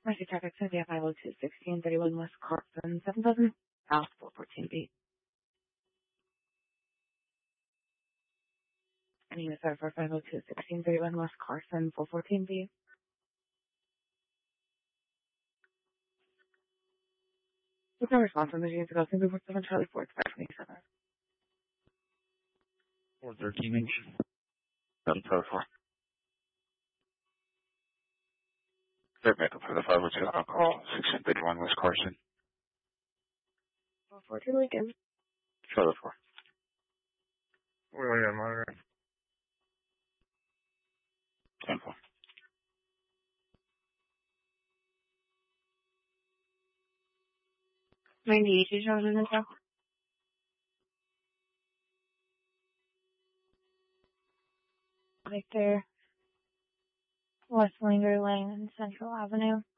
Mercy traffic says yeah, 502 1631 West Carson, 7000 South 414B. And you sorry for 502 1631 West Carson, 414B. With no response from the units ago, simply report 7 Charlie 4, 527. 413 inch. 704. Third backup for the 502 on call, 1631 West Carson. 414 Lincoln. Charlie 4. Where are you at, monitor? 10-4. $98 in the truck. Victor, West Linger Lane and Central Avenue.